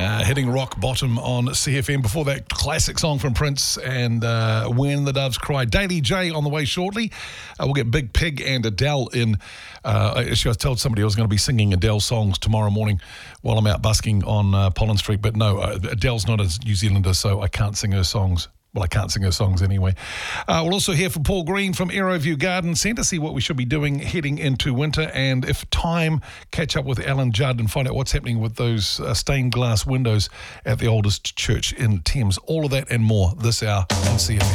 Hitting rock bottom on CFM. Before that, classic song from Prince and When the Doves Cry. Daily J on the way shortly. We'll get Big Pig and Adele in. Actually, I told somebody I was going to be singing Adele songs tomorrow morning while I'm out busking on Pollen Street. But no, Adele's not a New Zealander, so I can't sing her songs. Well, I can't sing her songs anyway. We'll also hear from Paul Green from Aeroview Garden Centre, see what we should be doing heading into winter, and if time, catch up with Alan Judd and find out what's happening with those stained glass windows at the oldest church in Thames. All of that and more this hour on CFM.